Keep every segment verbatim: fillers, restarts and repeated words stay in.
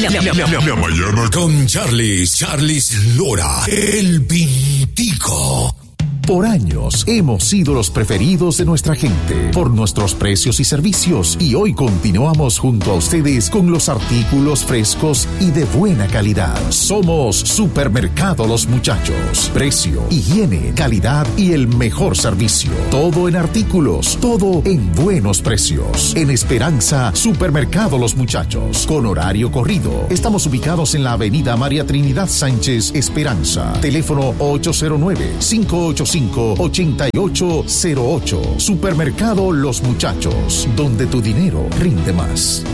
La, la, la, la, la mañana con Charlis, Charlis Lora, el Pintico. Por años hemos sido los preferidos de nuestra gente por nuestros precios y servicios, y hoy continuamos junto a ustedes con los artículos frescos y de buena calidad. Somos Supermercado Los Muchachos. Precio, higiene, calidad y el mejor servicio. Todo en artículos, todo en buenos precios. En Esperanza, Supermercado Los Muchachos, con horario corrido. Estamos ubicados en la avenida María Trinidad Sánchez, Esperanza. Teléfono ocho cero nueve, cinco ocho cinco, ocho ocho cero ocho. Supermercado Los Muchachos, donde tu dinero rinde más.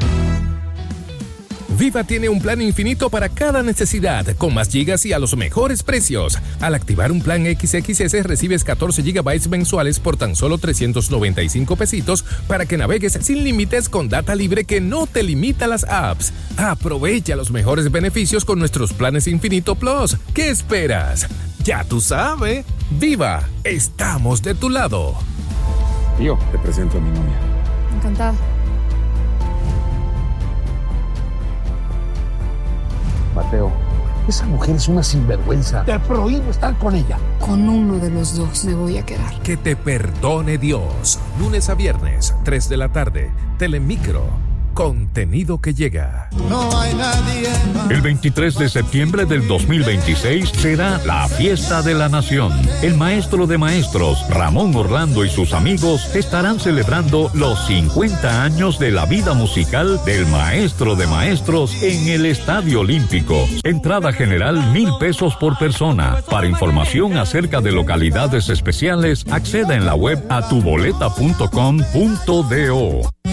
Viva tiene un plan infinito para cada necesidad, con más gigas y a los mejores precios. Al activar un plan X X S recibes catorce gigabytes mensuales por tan solo trescientos noventa y cinco pesitos para que navegues sin límites con data libre que no te limita las apps. Aprovecha los mejores beneficios con nuestros planes Infinito Plus. ¿Qué esperas? Ya tú sabes. Viva, estamos de tu lado. Tío, te presento a mi novia. Encantada. Mateo, esa mujer es una sinvergüenza. Te prohíbo estar con ella. Con uno de los dos me voy a quedar. Que te perdone Dios. Lunes a viernes, tres de la tarde. Telemicro. Contenido que llega. No hay nadie más. El veintitrés de septiembre del dos mil veintiséis será la fiesta de la nación. El maestro de maestros, Ramón Orlando, y sus amigos estarán celebrando los cincuenta años de la vida musical del maestro de maestros en el Estadio Olímpico. Entrada general mil pesos por persona. Para información acerca de localidades especiales, acceda en la web a tu boleta punto com punto do.